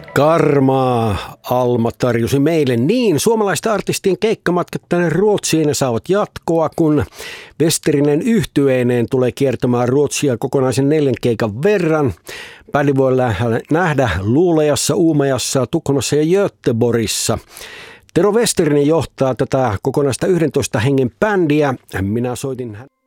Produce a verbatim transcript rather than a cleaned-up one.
Karmaa Alma tarjosi meille niin. Suomalaisten artistien keikkamatkat tänne Ruotsiin saavat jatkoa, kun Westerinen yhtyeineen tulee kiertämään Ruotsia kokonaisen neljän keikan verran. Bändi voi nähdä Luulajassa, Uumajassa, Tukholmassa ja Göteborgissa. Tero Westerinen johtaa tätä kokonaista yhdentoista hengen bändiä. Minä soitin hän.